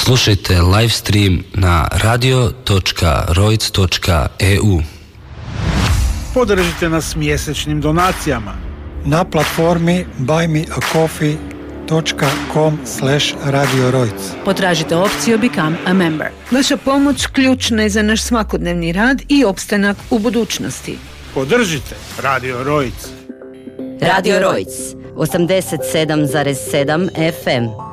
Slušajte live stream na radio.roic.eu. Podržite nas mjesečnim donacijama na platformi buymeacoffee.com/radioroic. Potražite opciju Become a Member. Vaša pomoć ključna je za naš svakodnevni rad i opstanak u budućnosti. Podržite Radio Roic. Radio Roic 87,7 FM.